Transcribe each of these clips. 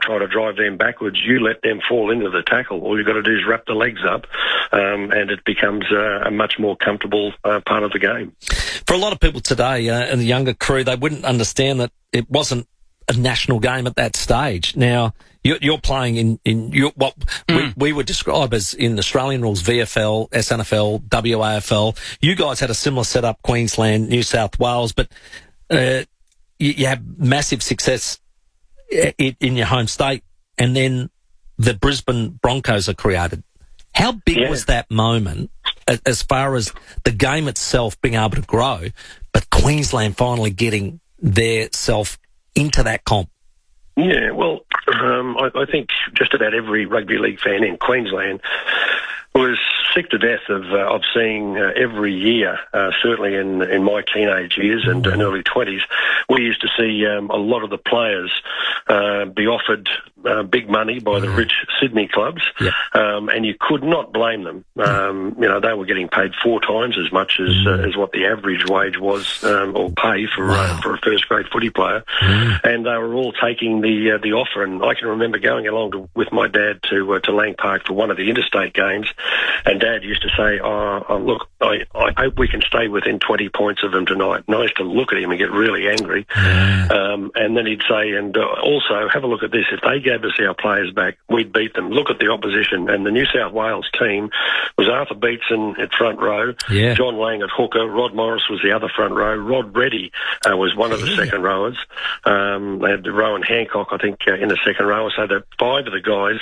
try to drive them backwards. You let them fall into the tackle. All you've got to do is wrap the legs up, and it becomes a much more comfortable part of the game. For a lot of people today, and the younger crew, they wouldn't understand that it wasn't a national game at that stage. Now, you're playing in what we would describe as in Australian rules, VFL, SNFL, WAFL. You guys had a similar setup, Queensland, New South Wales, but you had massive success in your home state, and then the Brisbane Broncos are created. How big was that moment as far as the game itself being able to grow, but Queensland finally getting their self into that comp? Yeah, well, I think just about every rugby league fan in Queensland was sick to death of seeing every year, certainly in my teenage years and early 20s, we used to see a lot of the players be offered big money by the rich Sydney clubs, and you could not blame them. They were getting paid 4 times as much as what the average wage was, or pay for a first grade footy player, and they were all taking the offer. And I can remember going along with my dad to Lang Park for one of the interstate games, and Dad used to say, look, I hope we can stay within 20 points of them tonight. And I used to look at him and get really angry. And then he'd say, and also, have a look at this. If they gave us our players back, we'd beat them. Look at the opposition. And the New South Wales team was Arthur Beetson at front row, John Lang at hooker, Rod Morris was the other front row, Rod Reddy was one of the second rowers. They had Rowan Hancock, I think, in the second row. So the 5 of the guys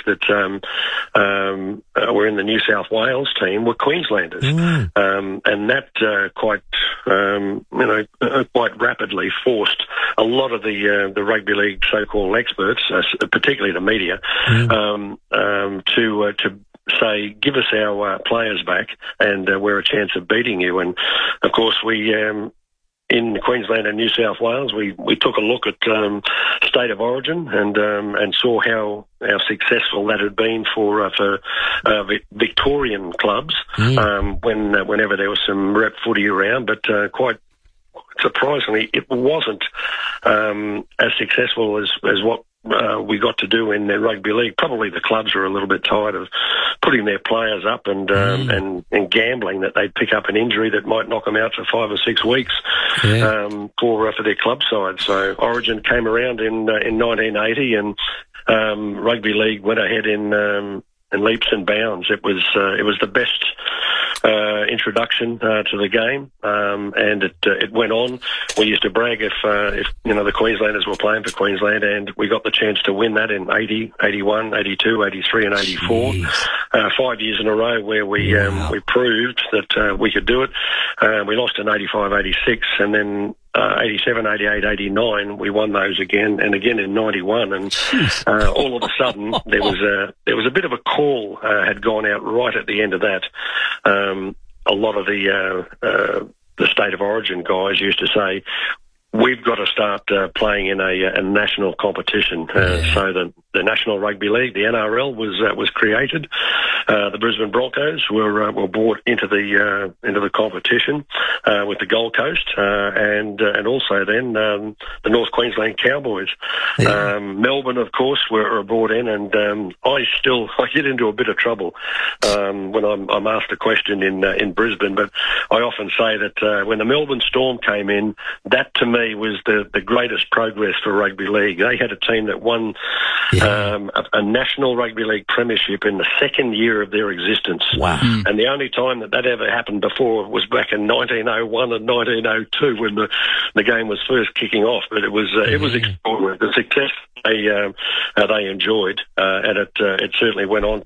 that were in the New South Wales team were Queenslanders, and that quite rapidly forced a lot of the rugby league so-called experts, particularly the media, to say, give us our players back, and we're a chance of beating you. And of course, we. In Queensland and New South Wales, we took a look at State of Origin and saw how successful that had been for Victorian clubs whenever there was some rep footy around, but quite surprisingly, it wasn't as successful as what we got to do in the rugby league. Probably the clubs were a little bit tired of putting their players up and gambling that they'd pick up an injury that might knock them out for 5 or 6 weeks for their club side. So Origin came around in 1980, and rugby league went ahead in leaps and bounds. It was the best introduction to the game, and it went on. We used to brag if the Queenslanders were playing for Queensland, and we got the chance to win that in 80, 81, 82, 83 and 84. 5 years in a row where we proved that we could do it. We lost in 85, 86, and then 87, 88, 89, we won those again, and again in 91, and all of a sudden there was a bit of a call had gone out right at the end of that. A lot of the State of Origin guys used to say, we've got to start playing in a national competition. So the National Rugby League, the NRL, was created. The Brisbane Broncos were brought into the competition with the Gold Coast, and also then the North Queensland Cowboys. Melbourne, of course, were brought in, and I get into a bit of trouble when I'm asked a question in Brisbane. But I often say that when the Melbourne Storm came in, that to me was the greatest progress for rugby league. They had a team that won a National Rugby League premiership in the second year of their existence. Wow. And the only time that ever happened before was back in 1901 and 1902 when the game was first kicking off. But it was extraordinary. The success they enjoyed, and it certainly went on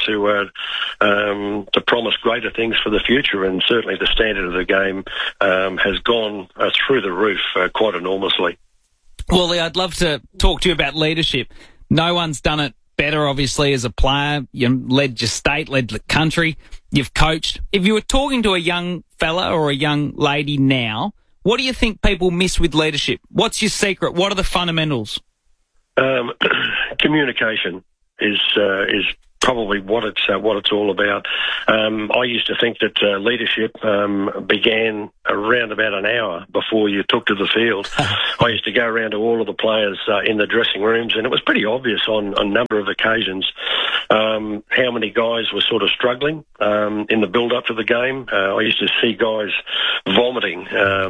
to promise greater things for the future. And certainly the standard of the game has gone through the roof quite enormously. Well, I'd love to talk to you about leadership. No one's done it better, obviously, as a player. You led your state, led the country. You've coached. If you were talking to a young fella or a young lady now, what do you think people miss with leadership? What's your secret? What are the fundamentals? Communication. is probably what it's all about. I used to think that leadership began around about an hour before you took to the field. I used to go around to all of the players in the dressing rooms, and it was pretty obvious on a number of occasions how many guys were sort of struggling in the build-up to the game. I used to see guys vomiting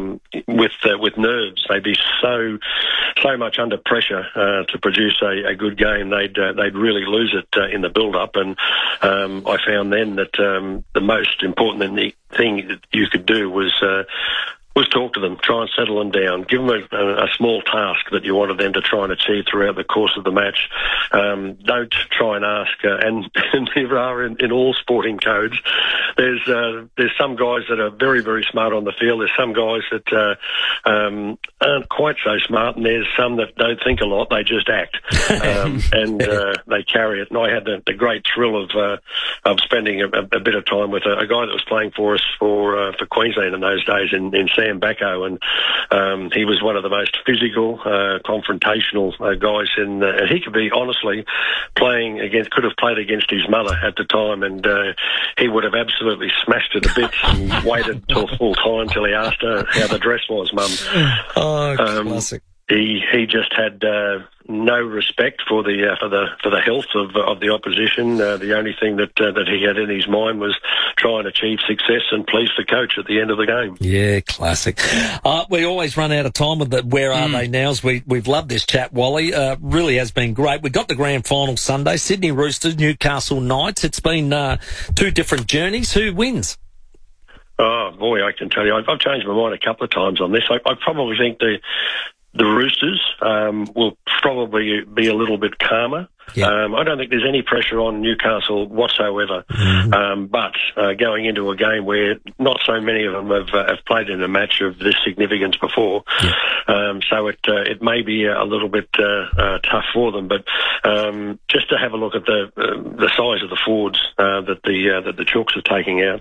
with nerves. They'd be so much under pressure to produce a good game. They'd really lose it in the build-up, and I found then that the most important thing that you could do was talk to them, try and settle them down, give them a small task that you wanted them to try and achieve throughout the course of the match. Don't try and ask, and there are in all sporting codes, there's some guys that are very, very smart on the field. There's some guys that aren't quite so smart, and there's some that don't think a lot. They just act, and they carry it. And I had the great thrill of spending a bit of time with a guy that was playing for us for Queensland in those days in Sam Bacco, and he was one of the most physical, confrontational guys and he could be honestly could have played against his mother at the time, and he would have absolutely smashed her to bits and waited till full time till he asked her how the dress was, Mum. Classic. He just had no respect for the health of the opposition. The only thing that he had in his mind was try and achieve success and please the coach at the end of the game. Yeah, classic. We always run out of time with the where are they nows. We've loved this chat, Wally. Really has been great. We got the grand final Sunday, Sydney Roosters, Newcastle Knights. It's been two different journeys. Who wins? Oh boy, I can tell you, I've changed my mind a couple of times on this. I probably think the Roosters will probably be a little bit calmer. Yeah. I don't think there's any pressure on Newcastle whatsoever. But going into a game where not so many of them have played in a match of this significance before, so it may be a little bit tough for them. But just to have a look at the size of the forwards that the Chooks are taking out.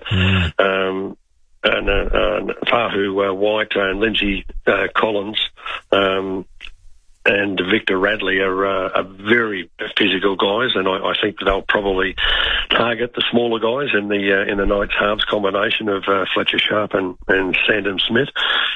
And Fahu White and Lindsay Collins and Victor Radley are very physical guys, and I think that they'll probably target the smaller guys in the Knights halves combination of Fletcher Sharp and Sandon Smith.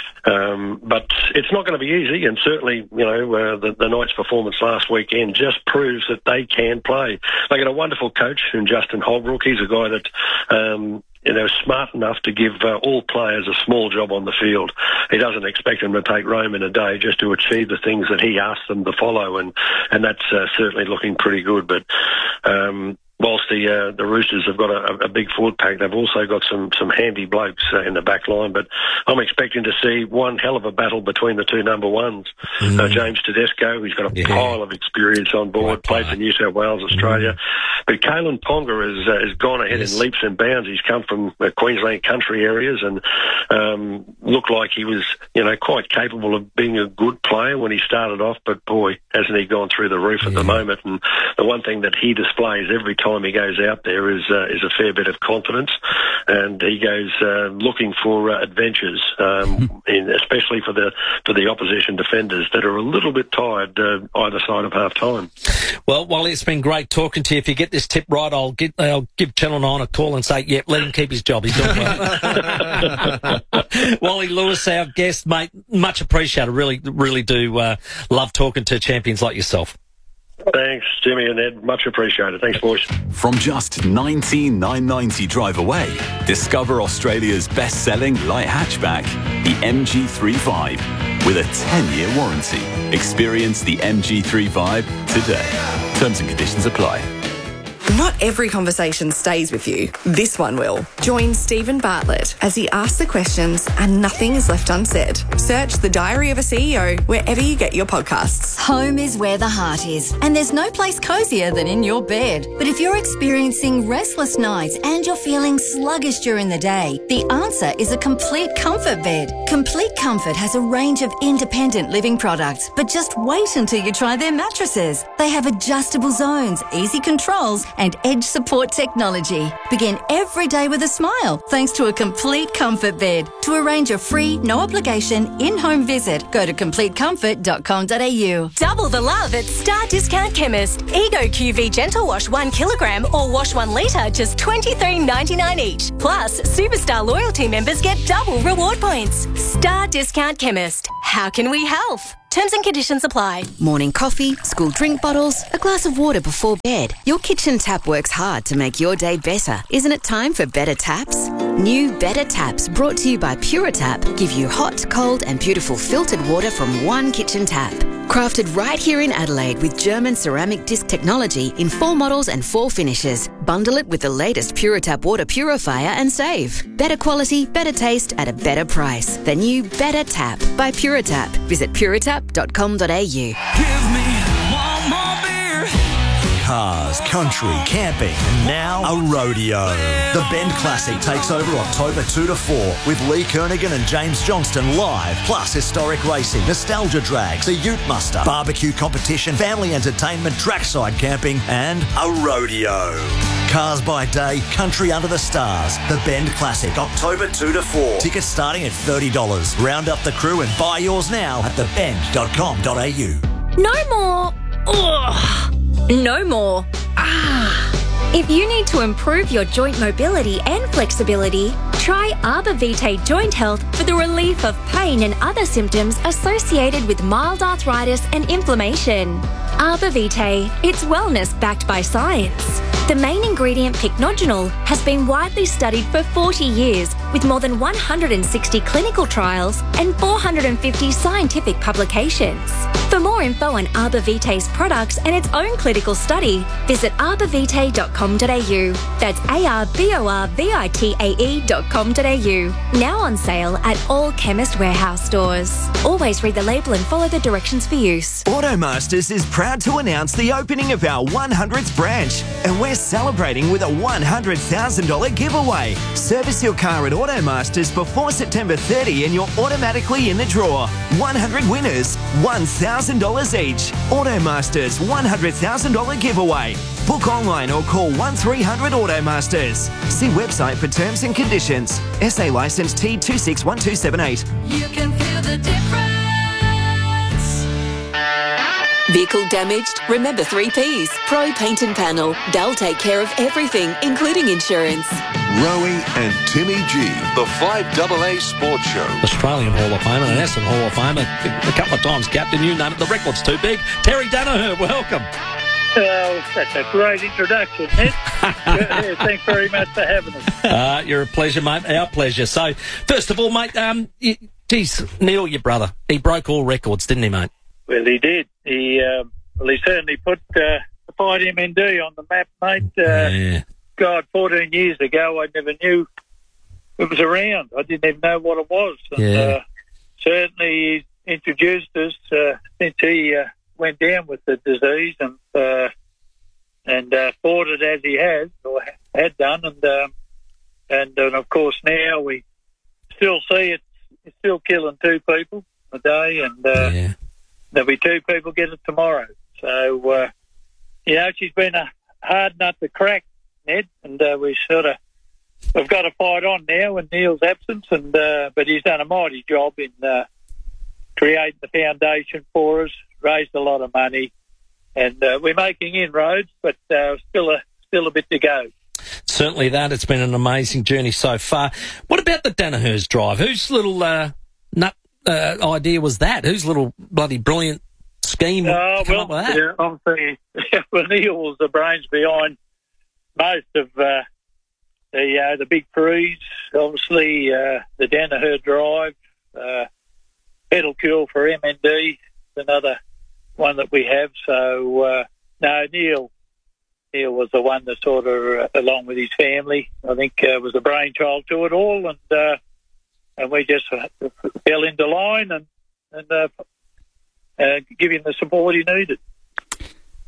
But it's not going to be easy, and certainly, the Knights' performance last weekend just proves that they can play. They got a wonderful coach in Justin Holbrook. He's a guy that smart enough to give all players a small job on the field. He doesn't expect them to take Rome in a day just to achieve the things that he asks them to follow, and that's certainly looking pretty good. But whilst the Roosters have got a big forward pack, they've also got some handy blokes in the back line. But I'm expecting to see one hell of a battle between the two number ones. James Tedesco, he's got a pile of experience on board, played for New South Wales, Australia. But Kalen Ponga has gone ahead in leaps and bounds. He's come from Queensland country areas and looked like he was, quite capable of being a good player when he started off. But boy, hasn't he gone through the roof at the moment. And the one thing that he displays every time he goes out there is a fair bit of confidence, and he goes looking for adventures, especially for the opposition defenders that are a little bit tired either side of half time. Well, Wally, it's been great talking to you. If you get this tip right, I'll give Channel 9 a call and say, yep, let him keep his job. He's doing well. Wally Lewis, our guest, mate, much appreciated. Really do love talking to champions like yourself. Thanks, Jimmy and Ed. Much appreciated. Thanks, boys. From just $19,990 drive away, discover Australia's best-selling light hatchback, the MG3 Vibe, with a 10-year warranty. Experience the MG3 Vibe today. Terms and conditions apply. Not every conversation stays with you. This one will. Join Stephen Bartlett as he asks the questions and nothing is left unsaid. Search The Diary of a CEO wherever you get your podcasts. Home is where the heart is, and there's no place cozier than in your bed. But if you're experiencing restless nights and you're feeling sluggish during the day, the answer is a Complete Comfort bed. Complete Comfort has a range of independent living products, but just wait until you try their mattresses. They have adjustable zones, easy controls, and edge support technology. Begin every day with a smile thanks to a complete comfort bed. To arrange a free, no-obligation, in-home visit, go to completecomfort.com.au. Double the love at Star Discount Chemist. Ego QV Gentle Wash 1 kilogram or Wash 1 litre, just $23.99 each. Plus, Superstar loyalty members get double reward points. Star Discount Chemist. How can we help? Terms and conditions apply. Morning coffee, school drink bottles, a glass of water before bed. Your kitchen tap works hard to make your day better. Isn't it time for better taps? New Better Taps, brought to you by Puritap, give you hot, cold and beautiful filtered water from one kitchen tap. Crafted right here in Adelaide with German ceramic disc technology in 4 models and 4 finishes. Bundle it with the latest Puritap water purifier and save. Better quality, better taste at a better price. The new Better Tap by Puritap. Visit puritap.com.au. Give me one more beer. Cars, country, camping, and now a rodeo. The Bend Classic takes over October 2 to 4 with Lee Kernaghan and James Johnston live, plus historic racing, nostalgia drags, a ute muster, barbecue competition, family entertainment, trackside camping, and a rodeo. Cars by day, country under the stars. The Bend Classic, October 2 to 4. Tickets starting at $30. Round up the crew and buy yours now at thebend.com.au. No more. Ugh. No more. If you need to improve your joint mobility and flexibility, try Arbor Vitae Joint Health for the relief of pain and other symptoms associated with mild arthritis and inflammation. Arbor Vitae, it's wellness backed by science. The main ingredient, pycnogenol, has been widely studied for 40 years with more than 160 clinical trials and 450 scientific publications. For more info on Arbor Vitae's products and its own clinical study, visit arborvitae.com.au. That's arborvitae.com.au. Now on sale at all Chemist Warehouse stores. Always read the label and follow the directions for use. Automasters is proud to announce the opening of our 100th branch, and we're celebrating with a $100,000 giveaway. Service your car at Automasters before September 30 and you're automatically in the draw. 100 winners, $1,000 each. Automasters $100,000 giveaway. Book online or call 1300 Automasters. See website for terms and conditions. SA licence T261278. You can feel the difference. Vehicle damaged? Remember 3 Ps. Pro Paint and Panel. They'll take care of everything, including insurance. Rowie and Timmy G, the 5AA Sports Show. Australian Hall of Famer and Essendon Hall of Famer, a couple of times captain, you name it, the record's too big. Terry Danaher, welcome. That's a great introduction, Ed. Yeah, thanks very much for having us. You're a pleasure, mate. Our pleasure. So, first of all, mate, geez, Neil, your brother, he broke all records, didn't he, mate? Well, he did. He certainly put the Fight MND on the map, mate. God, 14 years ago, I never knew it was around. I didn't even know what it was. And, certainly, he introduced us since he went down with the disease and fought it as he has or had done, and of course now we still see it's still killing 2 people a day, and there'll be 2 people get it tomorrow. So she's been a hard nut to crack, Ned, and we've got to fight on now in Neil's absence, and but he's done a mighty job in creating the foundation for us. Raised a lot of money, and we're making inroads, but still a bit to go. Certainly that. It's been an amazing journey so far. What about the Danaher's drive? Whose little nut idea was that? Whose little bloody brilliant scheme come up with that? Yeah, obviously, Neil was the brains behind most of the big freeze. Obviously, the Danaher drive, pedal cure for MND, another one that we have. So Neil was the one that sort of, along with his family, I think was the brainchild to it all, and we just fell into line and give him the support he needed.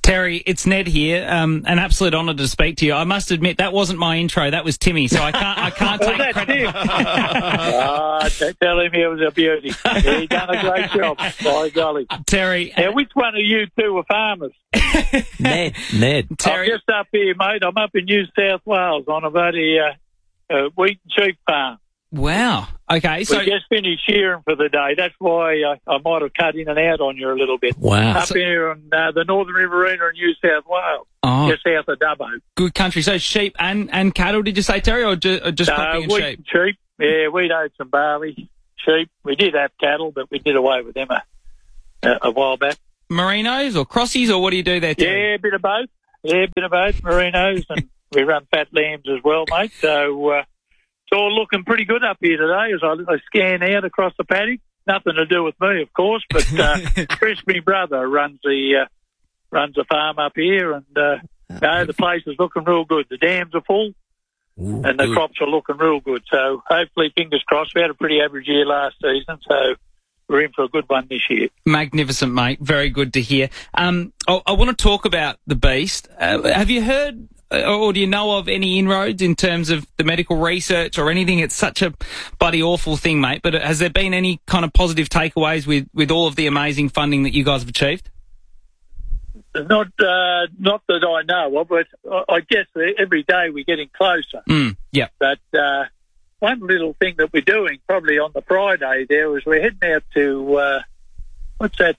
Terry, it's Ned here. An absolute honour to speak to you. I must admit that wasn't my intro. That was Timmy. So I can't take credit. Tell him he was a beauty. He done a great job. By golly, Terry. Now, which one of you two are farmers? Ned. Terry, I'm just up here, mate. I'm up in New South Wales on about a wheat and sheep farm. Wow. Okay, so we just finished shearing for the day. That's why I might have cut in and out on you a little bit. Wow. Up here on the Northern Riverina in New South Wales, just south of Dubbo. Good country. So sheep and cattle, did you say, Terry, or just popping and wheat sheep? And sheep. Yeah, we'd had some barley, sheep. We did have cattle, but we did away with them a while back. Merinos or crossies, or what do you do there, Terry? Yeah, a bit of both. Merinos, and we run fat lambs as well, mate. So it's all looking pretty good up here today as I scan out across the paddock. Nothing to do with me, of course, but Chris, my brother, runs the farm up here, and the place is looking real good. The dams are full, and the crops are looking real good. So hopefully, fingers crossed. We had a pretty average year last season, so we're in for a good one this year. Magnificent, mate. Very good to hear. I want to talk about the beast. Have you heard or do you know of any inroads in terms of the medical research or anything? It's such a bloody awful thing, mate. But has there been any kind of positive takeaways with all of the amazing funding that you guys have achieved? Not that I know of, but I guess every day we're getting closer. Yeah. But one little thing that we're doing probably on the Friday there is we're heading out to, what's that,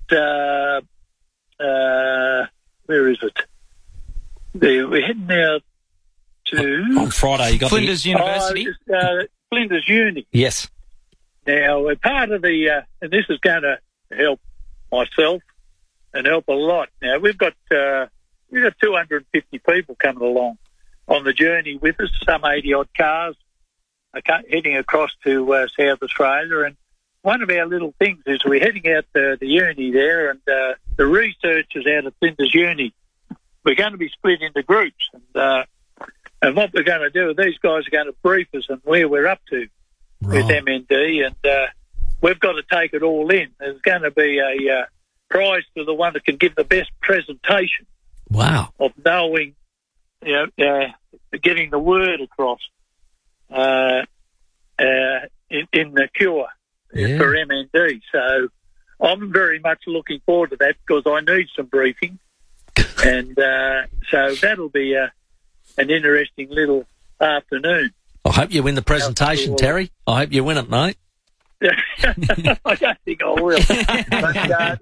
where is it? We're heading out to... On Friday, you got Flinders University? Flinders Uni. Yes. Now, we're part of the... and this is going to help myself and help a lot. Now, we've got 250 people coming along on the journey with us, some 80-odd cars heading across to South Australia. And one of our little things is we're heading out to the uni there, and the researchers out of Flinders Uni, we're going to be split into groups. And what we're going to do, these guys are going to brief us on where we're up to with MND, and we've got to take it all in. There's going to be a prize to the one that can give the best presentation. Wow. Of knowing, getting the word across in the cure for MND. So I'm very much looking forward to that because I need some briefing. And so that'll be an interesting little afternoon. I hope you win the presentation, Terry. I hope you win it, mate. I don't think I will. But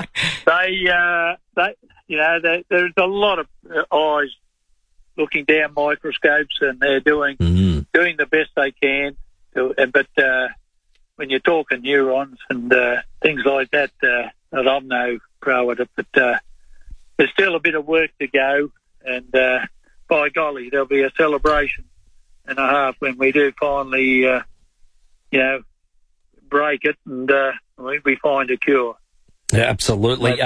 look, there's a lot of eyes looking down microscopes, and they're doing the best they can. But when you're talking neurons and things like that, I'm no pro at it, but there's still a bit of work to go. And by golly, there'll be a celebration and a half when we do finally, break it and we find a cure. Yeah, absolutely.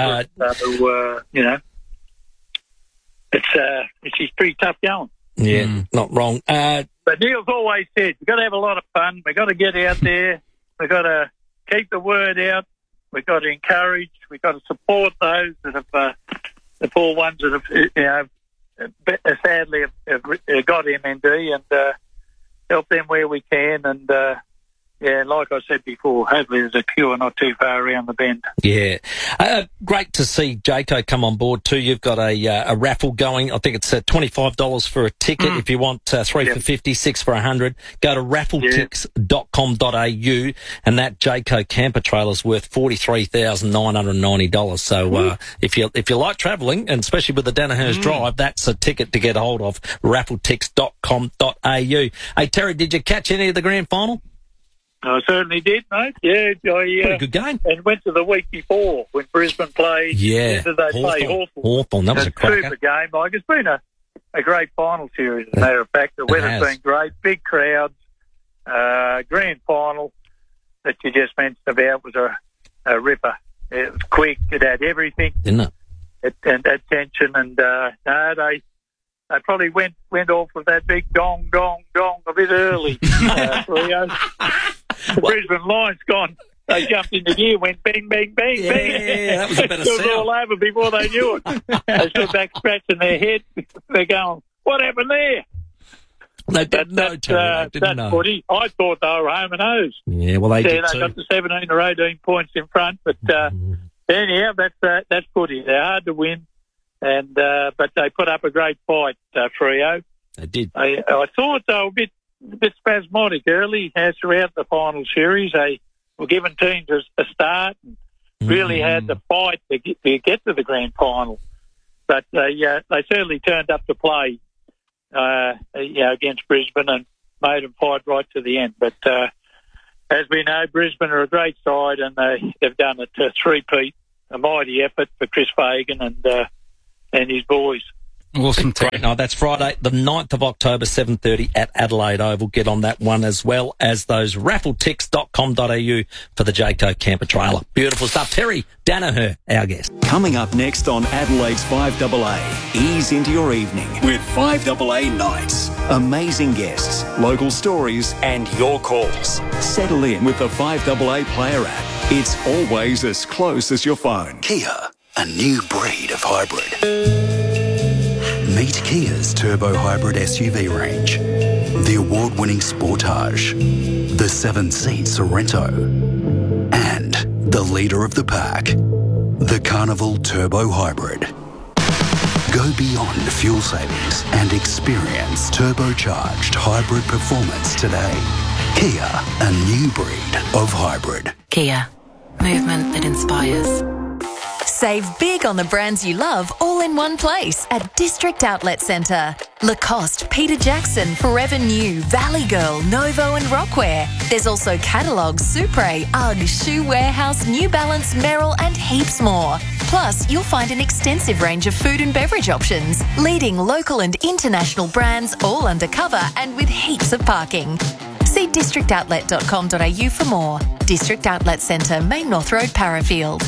It's pretty tough going. Yeah, not wrong. But Neil's always said, we've got to have a lot of fun. We've got to get out there. We've got to keep the word out. We've got to encourage. We've got to support those that have, the poor ones that have, sadly have got MND, and help them where we can. And, like I said before, hopefully there's a cure not too far around the bend. Yeah. Great to see Jayco come on board too. You've got a raffle going. I think it's $25 for a ticket. If you want 3 for 50, 6 for 100, go to raffletix.com.au, and that Jayco camper trailer is worth $43,990. So if you like travelling, and especially with the Danaher's Drive, that's a ticket to get hold of. Raffletix.com.au. Hey Terry, did you catch any of the grand final? I certainly did, mate. Yeah, pretty good game. And went to the week before when Brisbane played. Yeah, they play Hawthorn. That was a cracker. Super game. Like, it's been a great final series. As a matter of fact, the weather's been great. Big crowds. Grand final that you just mentioned about was a ripper. It was quick. It had everything. Didn't it? And attention. And they probably went off with that big dong a bit early. The Brisbane Lions gone They jumped into gear, went bang, bang, bang, Yeah, bang. that was a better It was sound. all over before they knew it. They stood back scratching their head. They're going, what happened there? They didn't know, Terry. They didn't That's know. footy. I thought they were home and hose. Yeah, well, they did They too. got to 17 or 18 points in front, but anyhow, that's footy. They're hard to win, and but they put up a great fight, Freo. They did. I thought they were a bit spasmodic early throughout the final series. They were giving teams a start and really had to fight to get to the grand final. But they certainly turned up to play against Brisbane and made them fight right to the end. But as we know, Brisbane are a great side, and they've done it to three-peat, a mighty effort for Chris Fagan and his boys. Awesome, Great night. That's Friday, the 9th of October, 7:30 at Adelaide Oval. Get on that one, as well as those raffletix.com.au for the Jayco camper trailer. Beautiful stuff. Terry Danaher, our guest. Coming up next on Adelaide's 5AA, ease into your evening with 5AA Nights. Amazing guests, local stories, and your calls. Settle in with the 5AA Player app. It's always as close as your phone. Kia, a new breed of hybrid. Meet Kia's turbo hybrid SUV range. The award-winning Sportage, the 7-seat Sorento, and the leader of the pack, the Carnival Turbo Hybrid. Go beyond fuel savings and experience turbocharged hybrid performance today. Kia, a new breed of hybrid. Kia, movement that inspires. Save big on the brands you love all in one place at District Outlet Centre. Lacoste, Peter Jackson, Forever New, Valley Girl, Novo and Rockwear. There's also catalogues, Supre, UGG, Shoe Warehouse, New Balance, Merrill and heaps more. Plus, you'll find an extensive range of food and beverage options. Leading local and international brands all undercover and with heaps of parking. See districtoutlet.com.au for more. District Outlet Centre, Main North Road, Parafield.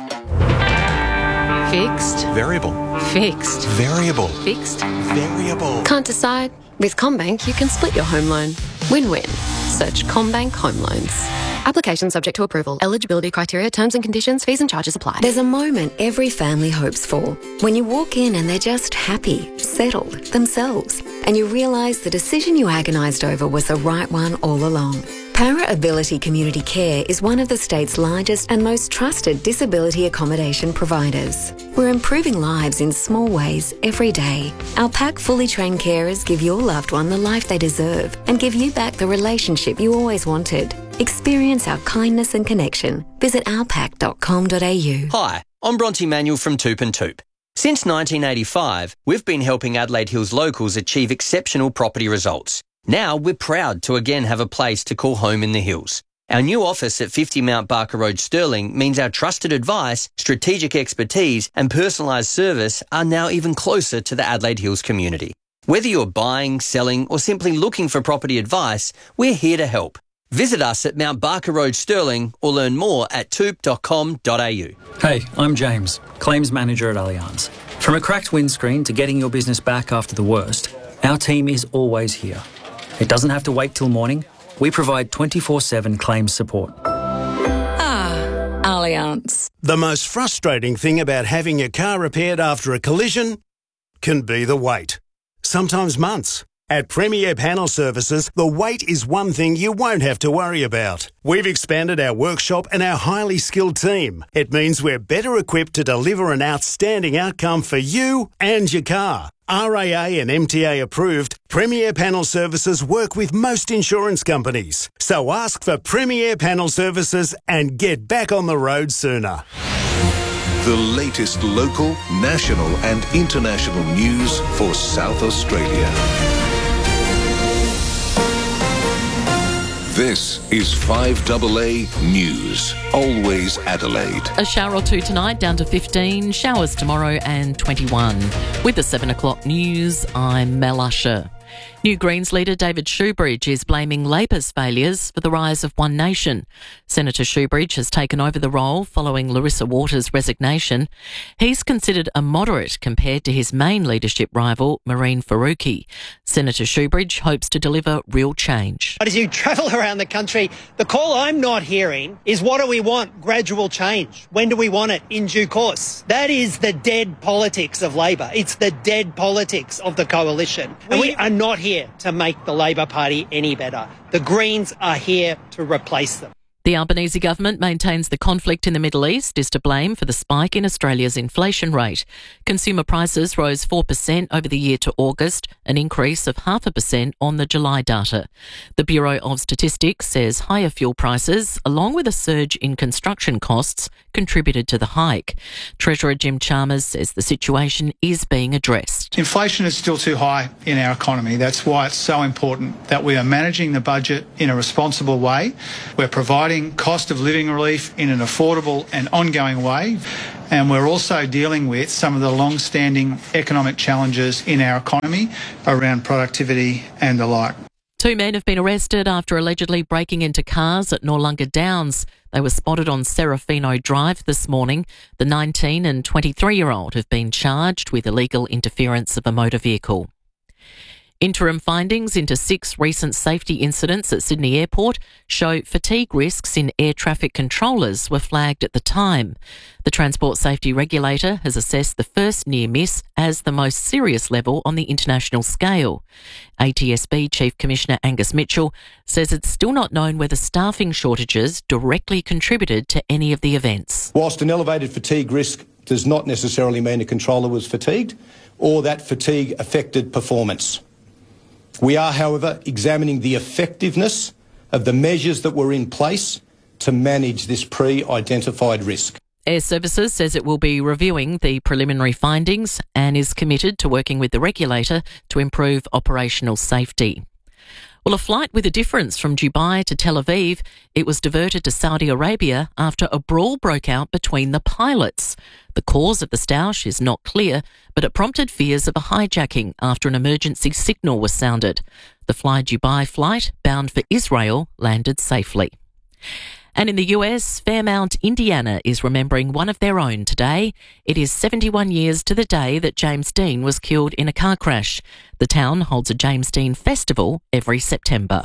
Fixed. Variable. Fixed. Variable. Fixed. Variable. Can't decide? With CommBank, you can split your home loan. Win-win. Search CommBank Home Loans. Application subject to approval. Eligibility criteria, terms and conditions, fees and charges apply. There's a moment every family hopes for. When you walk in and they're just happy, settled, themselves, and you realise the decision you agonised over was the right one all along. Para Ability Community Care is one of the state's largest and most trusted disability accommodation providers. We're improving lives in small ways every day. Our pack fully trained carers give your loved one the life they deserve and give you back the relationship you always wanted. Experience our kindness and connection. Visit ourpack.com.au. Hi, I'm Bronte Manuel from Toop and Toop. Since 1985, we've been helping Adelaide Hills locals achieve exceptional property results. Now we're proud to again have a place to call home in the hills. Our new office at 50 Mount Barker Road, Stirling, means our trusted advice, strategic expertise and personalised service are now even closer to the Adelaide Hills community. Whether you're buying, selling or simply looking for property advice, we're here to help. Visit us at Mount Barker Road, Stirling, or learn more at toop.com.au. Hey, I'm James, Claims Manager at Allianz. From a cracked windscreen to getting your business back after the worst, our team is always here. It doesn't have to wait till morning. We provide 24/7 claims support. Allianz. The most frustrating thing about having your car repaired after a collision can be the wait. Sometimes months. At Premier Panel Services, the wait is one thing you won't have to worry about. We've expanded our workshop and our highly skilled team. It means we're better equipped to deliver an outstanding outcome for you and your car. RAA and MTA approved, Premier Panel Services work with most insurance companies. So ask for Premier Panel Services and get back on the road sooner. The latest local, national and international news for South Australia. This is 5AA News. Always Adelaide. A shower or two tonight, down to 15. Showers tomorrow and 21. With the 7 o'clock news, I'm Mel Usher. New Greens leader David Shoebridge is blaming Labor's failures for the rise of One Nation. Senator Shoebridge has taken over the role following Larissa Waters' resignation. He's considered a moderate compared to his main leadership rival, Mehreen Faruqi. Senator Shoebridge hopes to deliver real change. But as you travel around the country, the call I'm not hearing is, what do we want? Gradual change. When do we want it? In due course. That is the dead politics of Labor. It's the dead politics of the coalition. And we are not here to make the Labor Party any better. The Greens are here to replace them. The Albanese government maintains the conflict in the Middle East is to blame for the spike in Australia's inflation rate. Consumer prices rose 4% over the year to August, an increase of 0.5% on the July data. The Bureau of Statistics says higher fuel prices, along with a surge in construction costs, contributed to the hike. Treasurer Jim Chalmers says the situation is being addressed. Inflation is still too high in our economy. That's why it's so important that we are managing the budget in a responsible way. We're providing cost of living relief in an affordable and ongoing way. And we're also dealing with some of the long-standing economic challenges in our economy around productivity and the like. 2 men have been arrested after allegedly breaking into cars at Noarlunga Downs. They were spotted on Serafino Drive this morning. The 19 and 23-year-old have been charged with illegal interference of a motor vehicle. Interim findings into 6 recent safety incidents at Sydney Airport show fatigue risks in air traffic controllers were flagged at the time. The Transport Safety Regulator has assessed the first near miss as the most serious level on the international scale. ATSB Chief Commissioner Angus Mitchell says it's still not known whether staffing shortages directly contributed to any of the events. Whilst an elevated fatigue risk does not necessarily mean a controller was fatigued or that fatigue affected performance. We are, however, examining the effectiveness of the measures that were in place to manage this pre-identified risk. Air Services says it will be reviewing the preliminary findings and is committed to working with the regulator to improve operational safety. Well, a flight with a difference from Dubai to Tel Aviv, it was diverted to Saudi Arabia after a brawl broke out between the pilots. The cause of the stoush is not clear, but it prompted fears of a hijacking after an emergency signal was sounded. The Fly Dubai flight, bound for Israel, landed safely. And in the US, Fairmount, Indiana is remembering one of their own today. It is 71 years to the day that James Dean was killed in a car crash. The town holds a James Dean festival every September.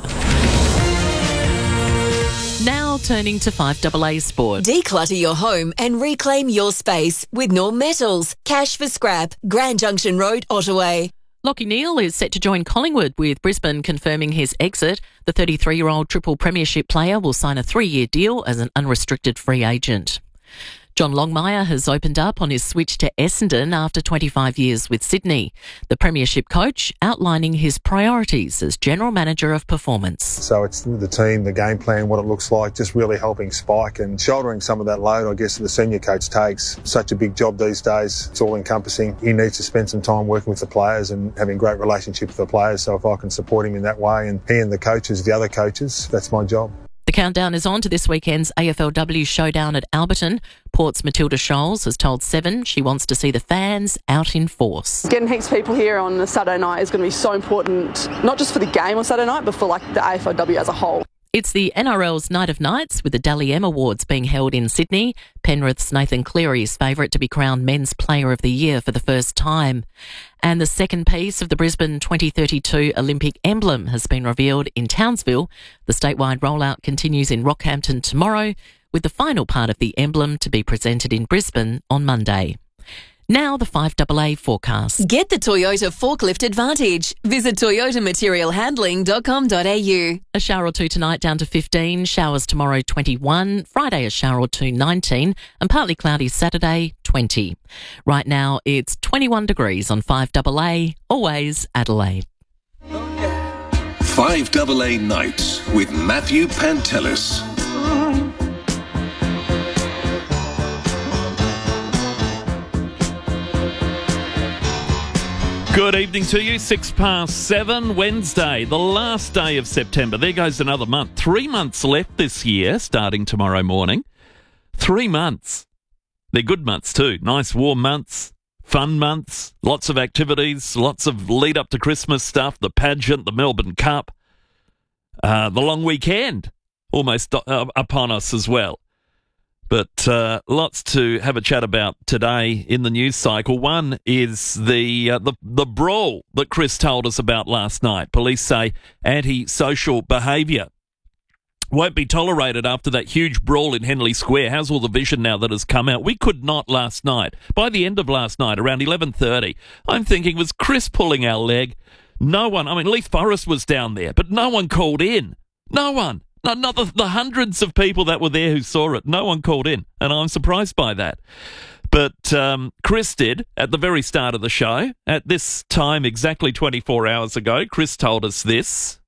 Now turning to 5AA Sport. Declutter your home and reclaim your space with Norm Metals. Cash for scrap. Grand Junction Road, Ottaway. Lachie Neale is set to join Collingwood, with Brisbane confirming his exit. The 33-year-old triple premiership player will sign a 3-year deal as an unrestricted free agent. John Longmire has opened up on his switch to Essendon after 25 years with Sydney. The premiership coach outlining his priorities as General Manager of Performance. So it's the team, the game plan, what it looks like, just really helping Spike and shouldering some of that load, I guess, that the senior coach takes. Such a big job these days. It's all encompassing. He needs to spend some time working with the players and having great relationships with the players. So if I can support him in that way, and he and the coaches, the other coaches, that's my job. The countdown is on to this weekend's AFLW showdown at Alberton. Port's Matilda Scholes has told Seven she wants to see the fans out in force. Getting heaps of people here on a Saturday night is going to be so important, not just for the game on Saturday night, but for the AFLW as a whole. It's the NRL's Night of Nights, with the Dally M Awards being held in Sydney. Penrith's Nathan Cleary is favourite to be crowned Men's Player of the Year for the first time. And the second piece of the Brisbane 2032 Olympic emblem has been revealed in Townsville. The statewide rollout continues in Rockhampton tomorrow, with the final part of the emblem to be presented in Brisbane on Monday. Now the 5AA forecast. Get the Toyota Forklift Advantage. Visit toyotamaterialhandling.com.au. A shower or two tonight down to 15, showers tomorrow 21, Friday a shower or two 19, and partly cloudy Saturday 20. Right now it's 21 degrees on 5AA, always Adelaide. 5AA Nights with Matthew Pantelis. Good evening to you. 7:06, Wednesday, the last day of September. There goes another month. 3 months left this year, starting tomorrow morning. 3 months. They're good months too. Nice warm months. fun months, lots of activities, lots of lead up to Christmas stuff, the pageant, the Melbourne Cup, the long weekend almost upon us as well. But lots to have a chat about today in the news cycle. One is the brawl that Chris told us about last night. Police say anti-social behaviour won't be tolerated after that huge brawl in Henley Square. How's all the vision now that has come out? We could not last night. By the end of last night, around 11:30, I'm thinking, was Chris pulling our leg? No one. I mean, Leith Forrest was down there, but no one called in. No one. Not the hundreds of people that were there who saw it. No one called in, and I'm surprised by that. But Chris did at the very start of the show. At this time, exactly 24 hours ago, Chris told us this.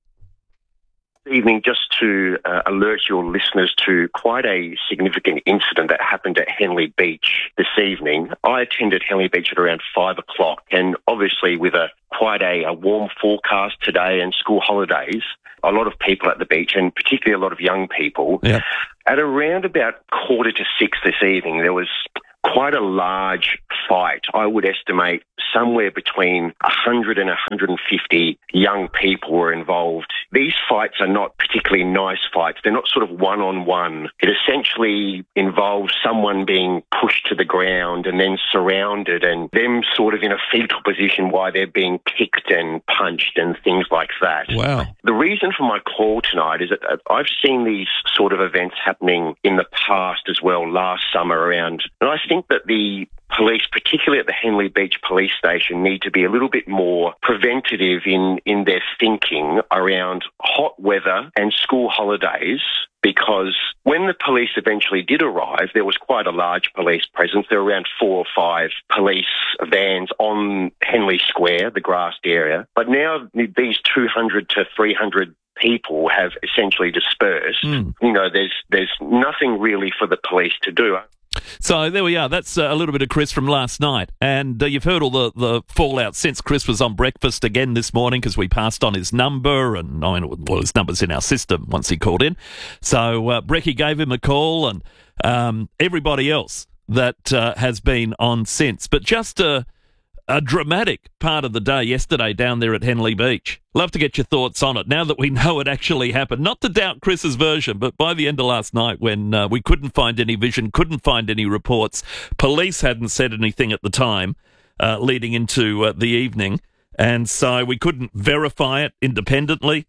Evening, just to alert your listeners to quite a significant incident that happened at Henley Beach this evening. I attended Henley Beach at around 5 o'clock, and obviously with quite a warm forecast today and school holidays, a lot of people at the beach, and particularly a lot of young people. Yeah. At around about 5:45 this evening, there was quite a large fight. I would estimate somewhere between 100 and 150 young people were involved. These fights are not particularly nice fights. They're not sort of one-on-one. It essentially involves someone being pushed to the ground and then surrounded and them sort of in a fetal position while they're being kicked and punched and things like that. Wow. The reason for my call tonight is that I've seen these sort of events happening in the past as well, last summer around, and I think that the police, particularly at the Henley Beach Police Station, need to be a little bit more preventative in their thinking around hot weather and school holidays, because when the police eventually did arrive, there was quite a large police presence. There were around 4 or 5 police vans on Henley Square, the grassed area. But now these 200 to 300 people have essentially dispersed. You know, there's nothing really for the police to do. So there we are. That's a little bit of Chris from last night. And you've heard all the fallout since Chris was on breakfast again this morning, because we passed on his number, and his number's in our system once he called in. So Brecky gave him a call, and everybody else that has been on since. But just a dramatic part of the day yesterday down there at Henley Beach. Love to get your thoughts on it now that we know it actually happened. Not to doubt Chris's version, but by the end of last night, when we couldn't find any vision, couldn't find any reports, police hadn't said anything at the time leading into the evening, and so we couldn't verify it independently.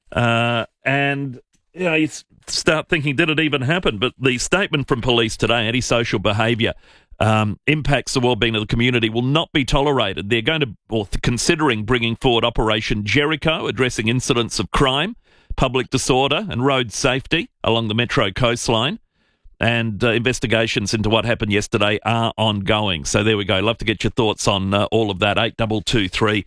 And you start thinking, did it even happen? But the statement from police today, antisocial behaviour, impacts the well-being of the community, will not be tolerated. They're going to, or considering bringing forward Operation Jericho, addressing incidents of crime, public disorder and road safety along the Metro coastline. And investigations into what happened yesterday are ongoing. So there we go. Love to get your thoughts on all of that. 8223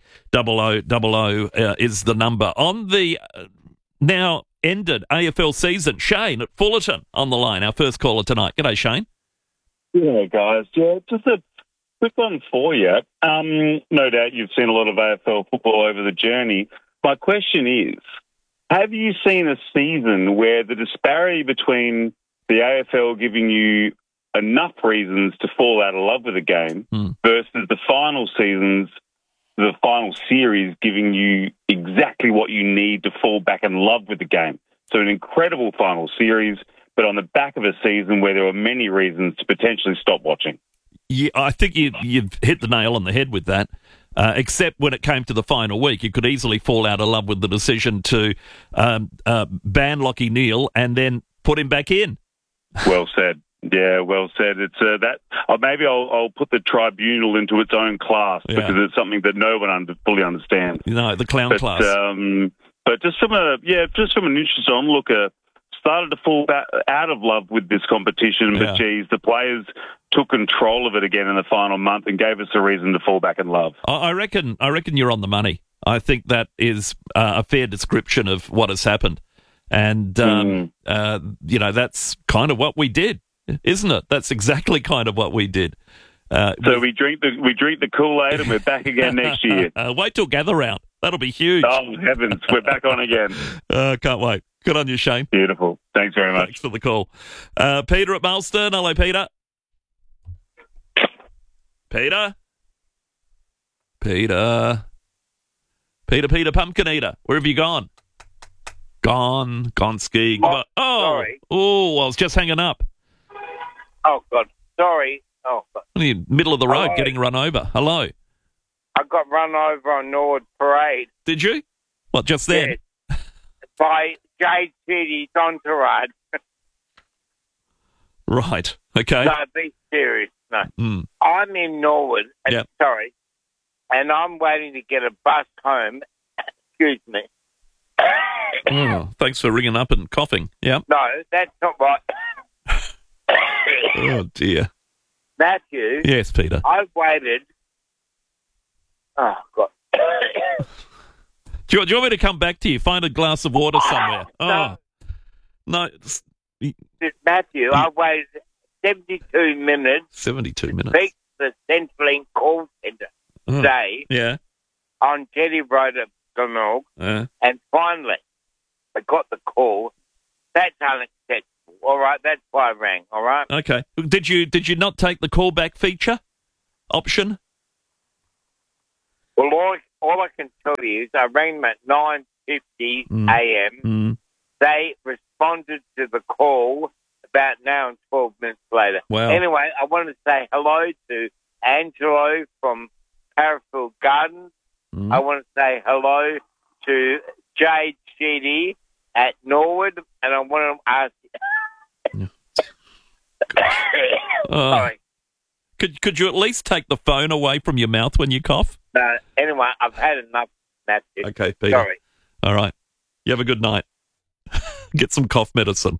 0000 is the number. On the now ended AFL season, Shane at Fullerton on the line, our first caller tonight. G'day, Shane. Yeah, guys. Yeah, just a quick one for you. No doubt you've seen a lot of AFL football over the journey. My question is, have you seen a season where the disparity between the AFL giving you enough reasons to fall out of love with a game versus the final seasons, the final series giving you exactly what you need to fall back in love with the game? So an incredible final series, but on the back of a season where there were many reasons to potentially stop watching. Yeah, I think you've hit the nail on the head with that, except when it came to the final week. You could easily fall out of love with the decision to ban Lachie Neale and then put him back in. Well said. Yeah, well said. It's that. Maybe I'll put the tribunal into its own class, because it's something that no one fully understands. No, the clown class. But just from an interested onlooker, started to fall back out of love with this competition, but geez, the players took control of it again in the final month and gave us a reason to fall back in love. I reckon you're on the money. I think that is a fair description of what has happened. And, that's kind of what we did, isn't it? That's exactly kind of what we did. So we drink the Kool-Aid and we're back again next year. Wait till Gather Round. That'll be huge. Oh, heavens. We're back on again. Can't wait. Good on you, Shane. Beautiful. Thanks very much. Thanks for the call. Peter at Mailstone. Hello, Peter. Peter? Peter Pumpkin Eater, where have you gone? Gone skiing. Sorry. Oh, I was just hanging up. Oh, God. Sorry. Oh, God. Middle of the road, Hello. getting run over. Hello. I got run over on Norwood Parade. Did you? What, just then? Yes. By Jade City's entourage. Right. Okay. No, be serious. No. Mm. I'm in Norwood. Yep. Sorry. And I'm waiting to get a bus home. Excuse me. Oh, thanks for ringing up and coughing. Yeah. No, that's not right. Oh, dear. Matthew. Yes, Peter. I waited. Oh, God. Do you want me to come back to you? Find a glass of water somewhere. No. No. Matthew, I waited 72 minutes. 72 to minutes. speak to the Centrelink call centre today Yeah. on Jetty Road at Glenelg. And finally, I got the call. That's unacceptable. All right, that's why I rang. All right. Okay. Did you not take the callback feature option? Well, all I can tell you is I rang them at 9:50 a.m. They responded to the call about an hour and 12 minutes later. Wow. Anyway, I wanted to say hello to Angelo from Parafield Gardens. I want to say hello to Jade Sheedy at Norwood, and I want to ask Sorry. Could you at least take the phone away from your mouth when you cough? No, anyway, I've had enough, Matthew. Okay, Peter. Sorry. All right. You have a good night. Get some cough medicine.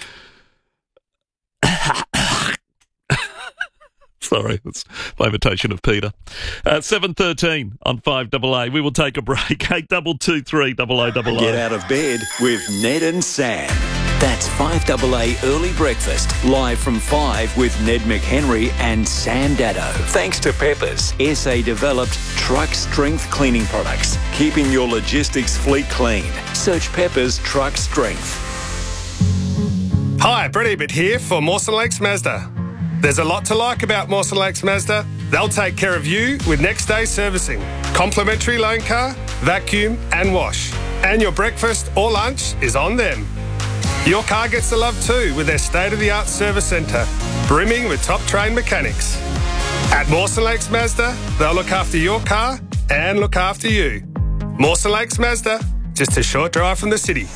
Sorry, that's my imitation of Peter. 7:13 on 5AA. We will take a break. 8223 0000. Get out of bed with Ned and Sam. That's 5AA Early Breakfast, live from 5 with Ned McHenry and Sam Dado. Thanks to Peppers, SA-developed truck strength cleaning products, keeping your logistics fleet clean. Search Peppers Truck Strength. Hi, Brett Ebert here for Mawson Lakes Mazda. There's a lot to like about Mawson Lakes Mazda. They'll take care of you with next day servicing, complimentary loan car, vacuum and wash. And your breakfast or lunch is on them. Your car gets the love too with their state-of-the-art service centre, brimming with top-trained mechanics. At Mawson Lakes Mazda, they'll look after your car and look after you. Mawson Lakes Mazda, just a short drive from the city.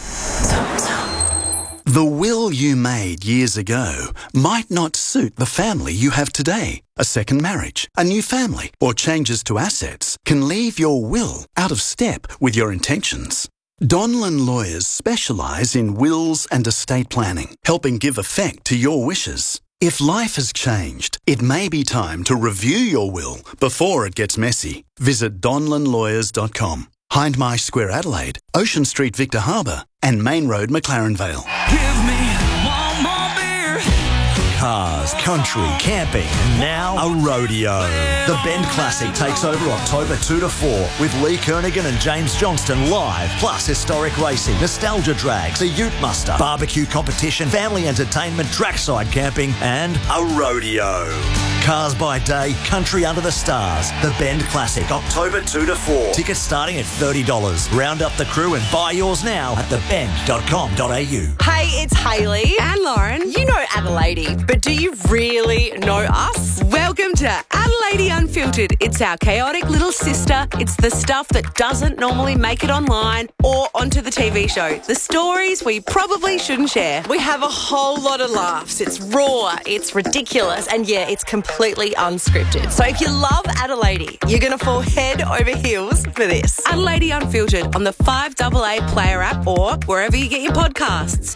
The will you made years ago might not suit the family you have today. A second marriage, a new family, or changes to assets can leave your will out of step with your intentions. Donlan Lawyers specialise in wills and estate planning, helping give effect to your wishes. If life has changed, it may be time to review your will before it gets messy. Visit donlanlawyers.com. Hindmarsh Square, Adelaide, Ocean Street, Victor Harbour, and Main Road, McLaren Vale. Give me one more beer. Cars, country, camping, and now a rodeo. The Bend Classic takes over October 2 to 4 with Lee Kernaghan and James Johnston live, plus historic racing, nostalgia drags, a ute muster, barbecue competition, family entertainment, trackside camping, and a rodeo. Cars by day, country under the stars. The Bend Classic, October 2 to 4. Tickets starting at $30. Round up the crew and buy yours now at thebend.com.au. Hey, it's Hayley and Lauren. You know Adelaide, but do you really know us? Welcome to Adelaide Unfiltered. It's our chaotic little sister. It's the stuff that doesn't normally make it online or onto the TV show. The stories we probably shouldn't share. We have a whole lot of laughs. It's raw, it's ridiculous, and yeah, it's completely unscripted. So if you love Adelaide, you're going to fall head over heels for this. Adelaide Unfiltered on the 5AA Player app or wherever you get your podcasts.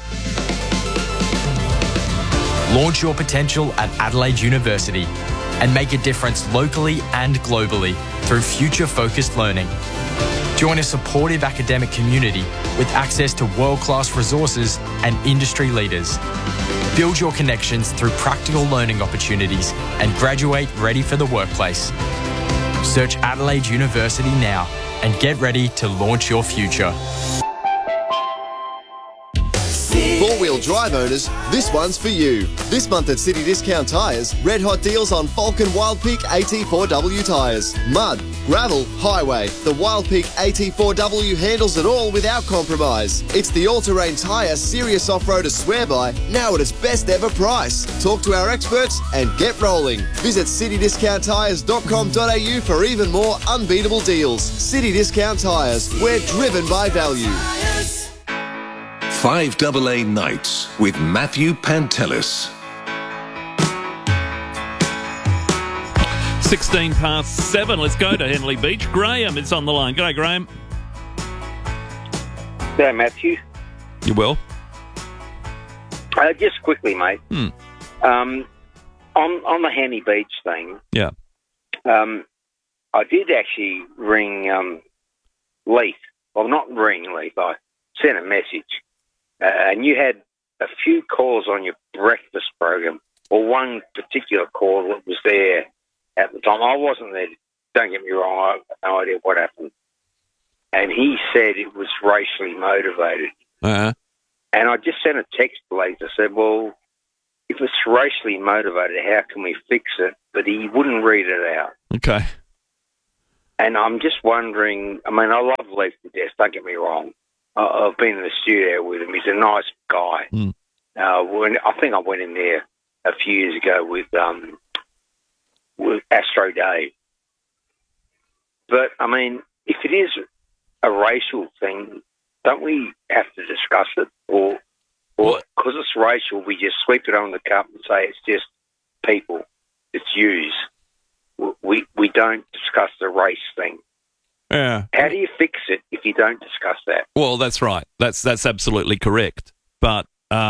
Launch your potential at Adelaide University and make a difference locally and globally through future-focused learning. Join a supportive academic community with access to world-class resources and industry leaders. Build your connections through practical learning opportunities and graduate ready for the workplace. Search Adelaide University now and get ready to launch your future. Four-wheel drive owners, this one's for you. This month at City Discount Tyres, red hot deals on Falcon Wild Peak AT4W tyres. Mud, gravel, highway. The Wild Peak AT4W handles it all without compromise. It's the all-terrain tyre serious off-roaders swear by, now at its best ever price. Talk to our experts and get rolling. Visit citydiscounttyres.com.au for even more unbeatable deals. City Discount Tyres, we're driven by value. 5AA Nights with Matthew Pantelis. 7:16. Let's go to Henley Beach. Graham is on the line. G'day, Graham. G'day, Matthew. You will? Just quickly, mate. On the Henley Beach thing, yeah. I did actually ring Leith. Well, not ring Leith. I sent a message. And you had a few calls on your breakfast program, or one particular call that was there at the time. I wasn't there. Don't get me wrong. I have no idea what happened. And he said it was racially motivated. Uh-huh. And I just sent a text to Leith. I said, well, if it's racially motivated, how can we fix it? But he wouldn't read it out. Okay. And I'm just wondering, I mean, I love Leith to death, don't get me wrong. I've been in the studio with him. He's a nice guy. I think I went in there a few years ago with Astro Dave. But, I mean, if it is a racial thing, don't we have to discuss it? Or because it's racial, we just sweep it on the cup and say it's just people, it's yous. We don't discuss the race thing. Yeah. How do you fix it if you don't discuss that? Well, that's right. That's absolutely correct. But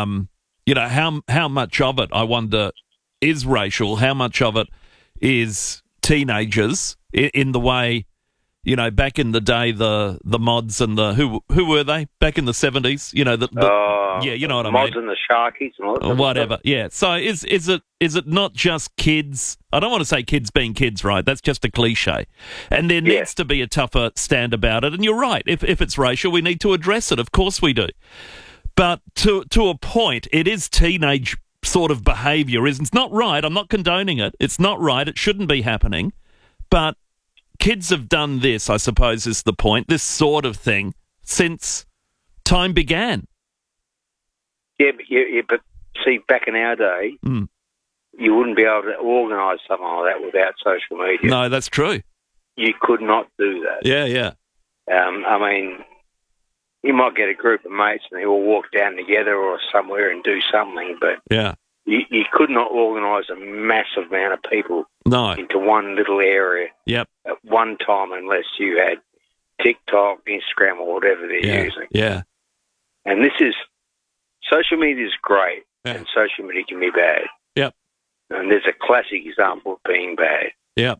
how much of it, I wonder, is racial? How much of it is teenagers in the way, back in the day, the mods and the who were they back in the 70s? You know what I mean. Mods and the Sharkies and all that whatever. stuff. Yeah. So is it not just kids? I don't want to say kids being kids, right? That's just a cliche. And there needs to be a tougher stand about it. And you're right. If it's racial, we need to address it. Of course we do. But to a point, it is teenage sort of behaviour. It's not right. I'm not condoning it. It's not right. It shouldn't be happening. But kids have done this, I suppose, is the point, this sort of thing, since time began. Yeah, but see, back in our day, you wouldn't be able to organise something like that without social media. No, that's true. You could not do that. Yeah. I mean, you might get a group of mates and they all walk down together or somewhere and do something, but you could not organise a massive amount of people into one little area at one time unless you had TikTok, Instagram, or whatever they're using. Yeah. And social media is great, and social media can be bad. Yep. And there's a classic example of being bad. Yep.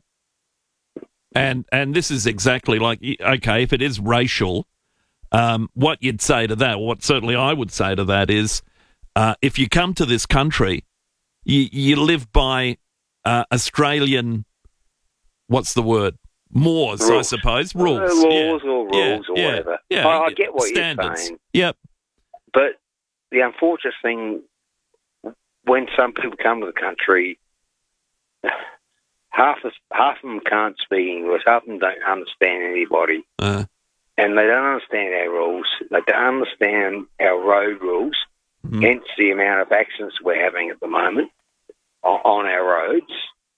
And this is exactly like, okay, if it is racial, what you'd say to that, what certainly I would say to that is, if you come to this country, you live by Australian, what's the word? Mores, rules. I suppose. Rules. Laws or rules or whatever. Yeah. I get what Standards. you're saying. Yep. But the unfortunate thing, when some people come to the country, half of them can't speak English, half of them don't understand anybody, and they don't understand our rules, they don't understand our road rules, hence the amount of accidents we're having at the moment on our roads.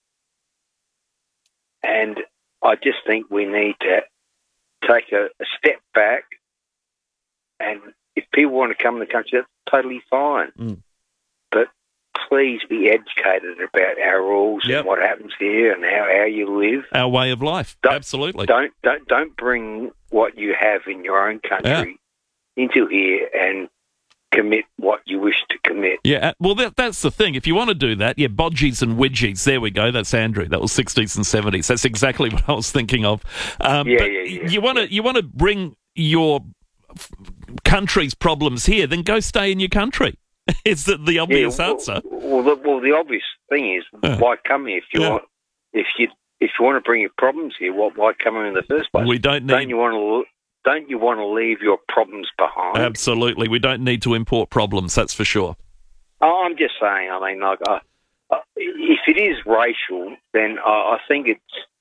And I just think we need to take a step back, and if people want to come to the country, that's totally fine. But please be educated about our rules and what happens here and how you live. Our way of life. Absolutely. Don't bring what you have in your own country into here and commit what you wish to commit. Yeah, well, that's the thing. If you want to do that, bodgies and widgies. There we go. That's Andrew. That was 60s and 70s. That's exactly what I was thinking of. You want to bring your country's problems here, then go stay in your country. Is that the obvious answer? Well, the obvious thing is, why come here if you want to bring your problems here? Why come here in the first place? We don't need. Don't you want to leave your problems behind? Absolutely, we don't need to import problems. That's for sure. I'm just saying. I mean, if it is racial, then I think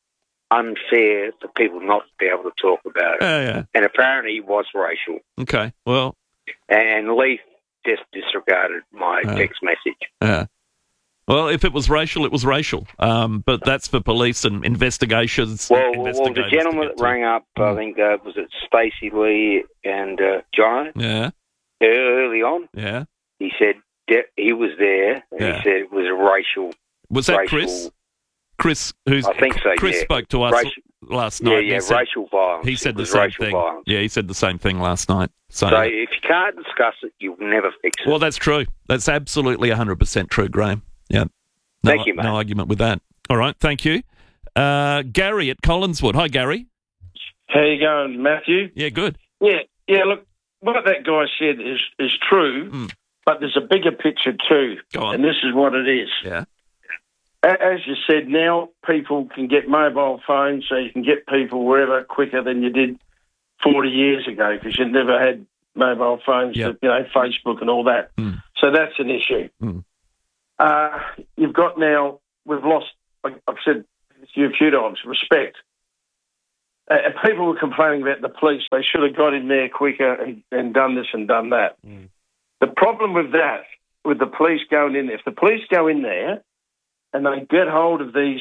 unfair for people not to be able to talk about it. Yeah. And apparently it was racial. Okay, well... And Leith just disregarded my text message. Yeah. Well, if it was racial, it was racial. But that's for police and investigations. Well, the gentleman that rang up, I think, was it Stacey Lee and John? Yeah. Early on. Yeah. He said he was there, and he said it was a racial... Was that Chris? Chris, I think so, Chris spoke to us last night. Yeah, racial violence. He said the same thing. Violence. Yeah, he said the same thing last night. So if you can't discuss it, you'll never fix it. Well, that's true. That's absolutely 100% true, Graham. Yeah. Thank you, mate. No argument with that. All right, thank you. Gary at Collinswood. Hi, Gary. How you going, Matthew? Yeah, good. Yeah, look, what that guy said is true, but there's a bigger picture too. Go on. And this is what it is. Yeah. As you said, now people can get mobile phones, so you can get people wherever quicker than you did 40 years ago, because you never had mobile phones, Facebook and all that. So that's an issue. You've got now, we've lost, I've said to you a few times, respect. People were complaining about the police. They should have got in there quicker and done this and done that. The problem with that, with the police going in there, if the police go in there and they get hold of these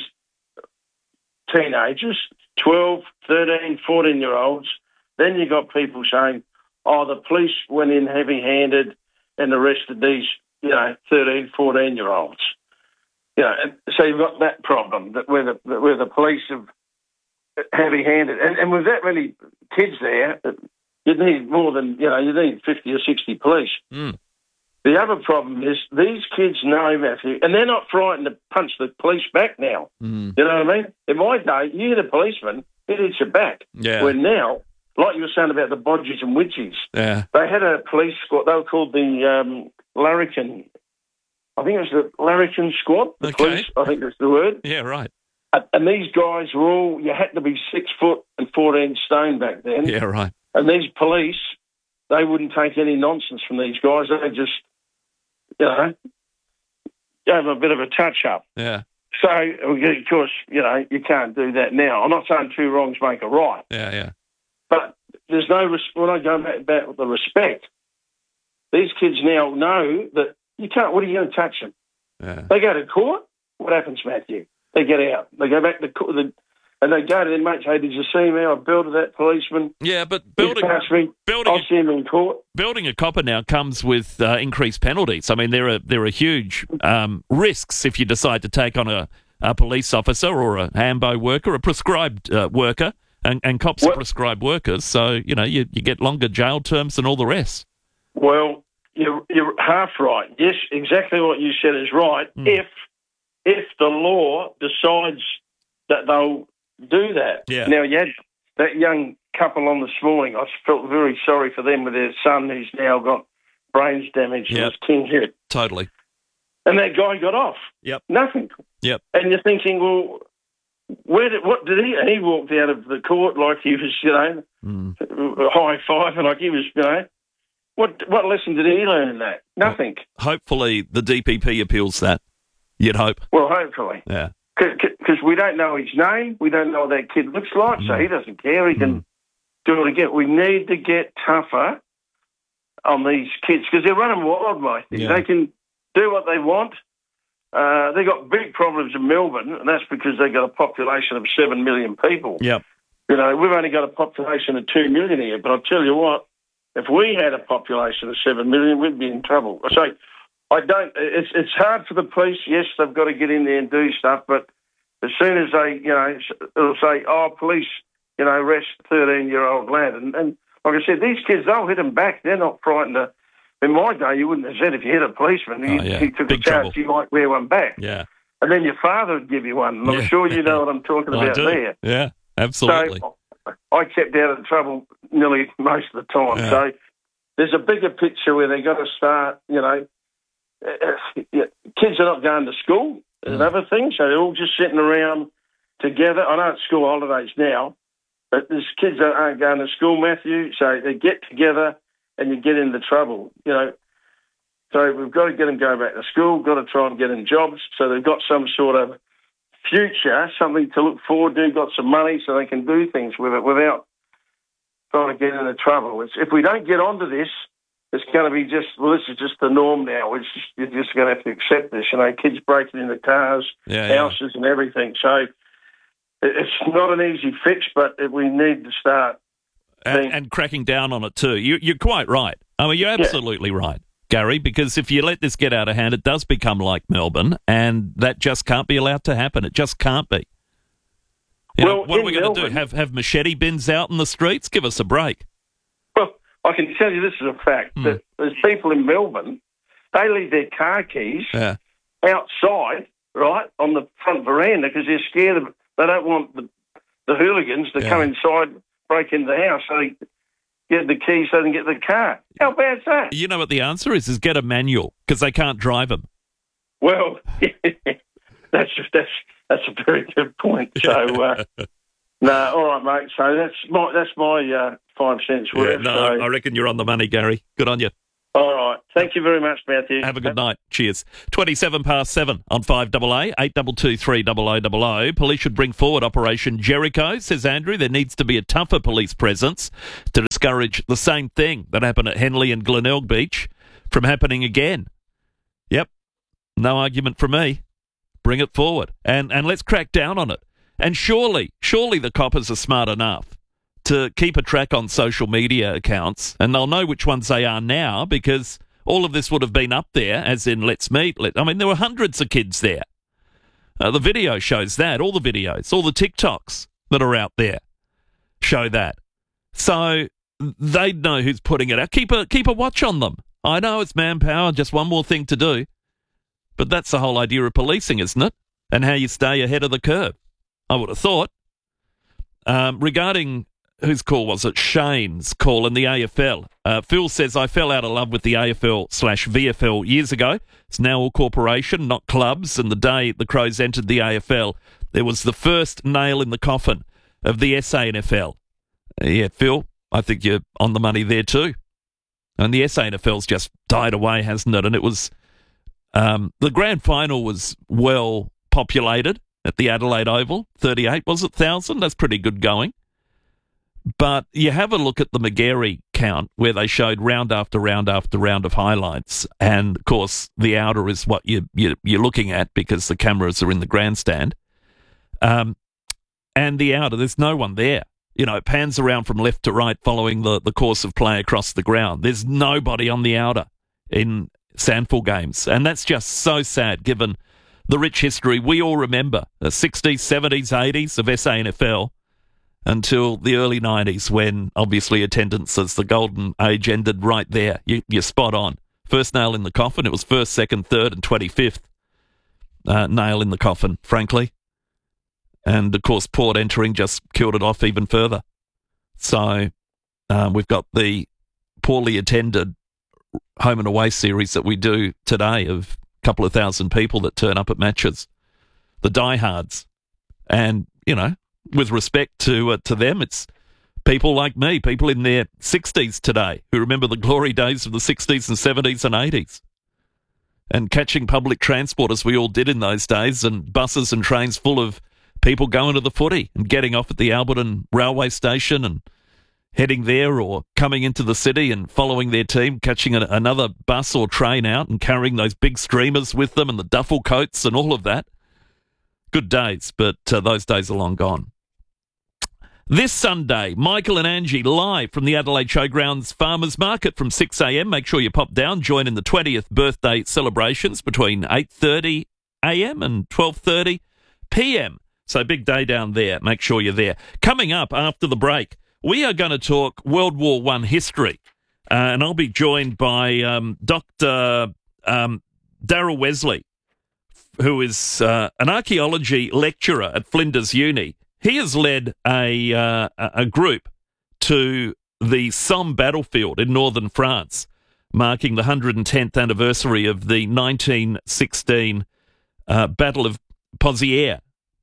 teenagers, 12, 13, 14-year-olds, then you got people saying, the police went in heavy-handed and arrested these, 13, 14-year-olds. So you've got that problem, that where the police have heavy-handed. And with that many kids there, you need more than, you need 50 or 60 police. The other problem is these kids know, Matthew, and they're not frightened to punch the police back now. You know what I mean? In my day, you hit a policeman, it hits you back. Yeah. Where now, like you were saying about the bodges and witches, they had a police squad. They were called the Larrikin. I think it was the Larrikin Squad. The police, I think that's the word. Yeah, right. And these guys were all, you had to be 6 foot and 14 stone back then. Yeah, right. And these police, they wouldn't take any nonsense from these guys. They just, gave them a bit of a touch-up. Yeah. So, of course, you can't do that now. I'm not saying two wrongs make a right. Yeah. But there's no, when I go back with the respect, these kids now know that you can't, what are you going to touch them? Yeah. They go to court, what happens, Matthew? They get out. They go back to court, and they go to their mates, hey, did you see me? I belted that policeman. Yeah, but I'll see him in court. Building a copper now comes with increased penalties. I mean, there are huge risks if you decide to take on a police officer or a HAMBO worker, a prescribed worker, and cops are prescribed workers. So, you get longer jail terms and all the rest. Well, you're half right. Yes, exactly what you said is right. If the law decides that they'll do that. Yeah. Now, you had that young couple on this morning. I felt very sorry for them with their son who's now got brains damaged. Yep. Was king hit. Totally. And that guy got off. Yep. Nothing. Yep. And you're thinking, well, what did he? And he walked out of the court like he was, high five, and like he was, what lesson did he learn in that? Nothing. Hopefully the DPP appeals that. You'd hope. Well, hopefully. Yeah. Because we don't know his name, we don't know what that kid looks like, so he doesn't care. He can do it again. We need to get tougher on these kids because they're running wild, mate. Yeah. They can do what they want. They got big problems in Melbourne, and that's because they got a population of 7 million people. Yep. We've only got a population of 2 million here, but I'll tell you what, if we had a population of 7 million, we'd be in trouble. So it's hard for the police. Yes, they've got to get in there and do stuff, but as soon as they, it'll say, police, arrest 13-year-old lad. And like I said, these kids, they'll hit them back. They're not frightened to. In my day, you wouldn't have said if you hit a policeman, he took a chance, you might wear one back. Yeah. And then your father would give you one. And I'm sure you know what I'm talking about there. Yeah, absolutely. So I kept out of trouble nearly most of the time. Yeah. So there's a bigger picture where they've got to start, kids are not going to school. Another thing, so they're all just sitting around together. I know it's school holidays now, but there's kids that aren't going to school, Matthew, so they get together and you get into trouble, So we've got to get them going back to school, got to try and get them jobs, so they've got some sort of future, something to look forward to, got some money so they can do things with it without trying to get into trouble. If we don't get onto this, it's going to be this is just the norm now. You're just going to have to accept this. Kids breaking into cars, houses and everything. So it's not an easy fix, but we need to start. And cracking down on it too. You're quite right. I mean, you're absolutely right, Gary, because if you let this get out of hand, it does become like Melbourne, and that just can't be allowed to happen. It just can't be. What are we going to do? Have machete bins out in the streets? Give us a break. Well, I can tell you this is a fact, that there's people in Melbourne, they leave their car keys outside, right, on the front veranda because they're scared of it. They don't want the hooligans to come inside, break into the house, so they get the keys so they can get the car. How bad's that? You know what the answer is get a manual, because they can't drive them. Well, that's a very good point. So, no, all right, mate. So that's my 5 cents worth. I reckon you're on the money, Gary. Good on you. All right. Thank you very much, Matthew. Have a good night. Cheers. 7:27 on 5AA, 822 30000. Police should bring forward Operation Jericho, says Andrew. There needs to be a tougher police presence to discourage the same thing that happened at Henley and Glenelg Beach from happening again. Yep. No argument from me. Bring it forward. And let's crack down on it. And surely the coppers are smart enough to keep a track on social media accounts, and they'll know which ones they are now because all of this would have been up there, as in let's meet. There were hundreds of kids there. The video shows that. All the videos, all the TikToks that are out there show that. So they'd know who's putting it out. Keep a watch on them. I know it's manpower, just one more thing to do. But that's the whole idea of policing, isn't it? And how you stay ahead of the curve, I would have thought. Regarding... whose call was it? Shane's call in the AFL. Phil says, I fell out of love with the AFL/VFL years ago. It's now all corporation, not clubs. And the day the Crows entered the AFL, there was the first nail in the coffin of the SANFL. Yeah, Phil, I think you're on the money there too. And the SANFL's just died away, hasn't it? And it was... the grand final was well populated at the Adelaide Oval. 38, was it, 1,000? That's pretty good going. But you have a look at the Magarey count where they showed round after round after round of highlights. And, of course, the outer is what you're looking at because the cameras are in the grandstand. And the outer, there's no one there. It pans around from left to right following the course of play across the ground. There's nobody on the outer in SANFL games. And that's just so sad given the rich history we all remember, the 60s, 70s, 80s of SANFL. Until the early 90s when, obviously, attendance as the golden age ended right there. You're spot on. First nail in the coffin. It was first, second, third and 25th nail in the coffin, frankly. And, of course, Port entering just killed it off even further. So we've got the poorly attended home and away series that we do today of a couple of thousand people that turn up at matches. The diehards. And, with respect to them, it's people like me, people in their 60s today who remember the glory days of the 60s and 70s and 80s. And catching public transport as we all did in those days, and buses and trains full of people going to the footy and getting off at the Alberton railway station and heading there, or coming into the city and following their team, catching another bus or train out and carrying those big streamers with them and the duffel coats and all of that. Good days, but those days are long gone. This Sunday, Michael and Angie live from the Adelaide Showgrounds Farmers Market from 6 a.m. Make sure you pop down, join in the 20th birthday celebrations between 8:30 a.m. and 12:30 p.m. So big day down there. Make sure you're there. Coming up after the break, we are going to talk World War I history. And I'll be joined by Dr. Darryl Wesley, who is an archaeology lecturer at Flinders Uni. He has led a group to the Somme battlefield in northern France, marking the 110th anniversary of the 1916 Battle of Pozières.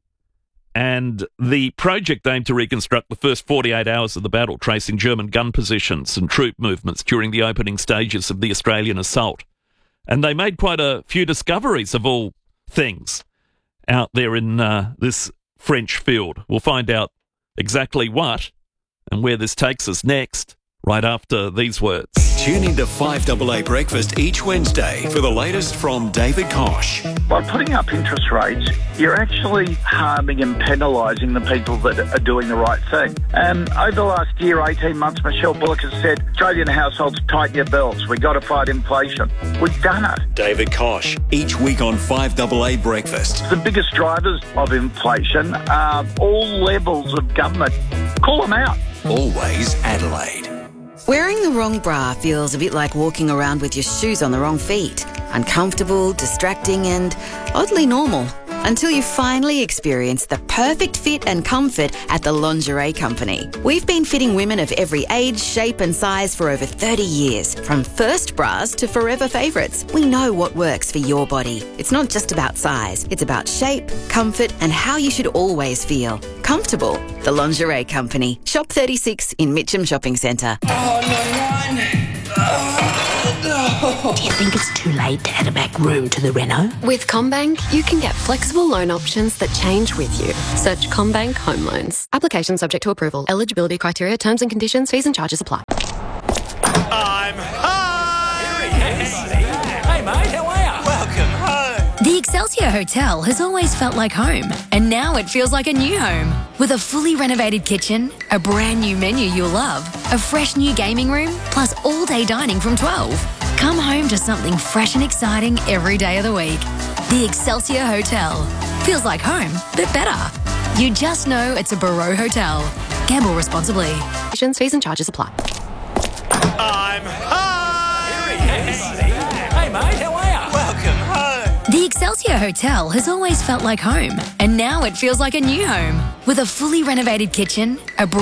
And the project aimed to reconstruct the first 48 hours of the battle, tracing German gun positions and troop movements during the opening stages of the Australian assault. And they made quite a few discoveries of all things. out there in this French field. We'll find out exactly what and where this takes us next, right after these words. Tune into 5AA Breakfast each Wednesday for the latest from David Kosh. By putting up interest rates, you're actually harming and penalising the people that are doing the right thing. Over the last year, 18 months, Michelle Bullock has said, Australian households, tighten your belts. We've got to fight inflation. We've done it. David Kosh, each week on 5AA Breakfast. The biggest drivers of inflation are all levels of government. Call them out. Always Adelaide. Wearing the wrong bra feels a bit like walking around with your shoes on the wrong feet. Uncomfortable, distracting, and oddly normal. Until you finally experience the perfect fit and comfort at the Lingerie Company. We've been fitting women of every age, shape and size for over 30 years. From first bras to forever favourites, we know what works for your body. It's not just about size. It's about shape, comfort and how you should always feel. Comfortable. The Lingerie Company. Shop 36 in Mitcham Shopping Centre. Do you think it's too late to add a back room to the reno? With CommBank, you can get flexible loan options that change with you. Search CommBank Home Loans. Application subject to approval. Eligibility criteria, terms and conditions, fees and charges apply. I'm home! Hey mate, how are you? Welcome home! The Excelsior Hotel has always felt like home, and now it feels like a new home. With a fully renovated kitchen, a brand new menu you'll love, a fresh new gaming room, plus all-day dining from 12. Come home to something fresh and exciting every day of the week. The Excelsior Hotel. Feels like home, but better. You just know it's a Barreau Hotel. Gamble responsibly. Fees and charges apply. I'm home! Hey mate, how are you? Welcome home! The Excelsior Hotel has always felt like home, and now it feels like a new home. With a fully renovated kitchen, a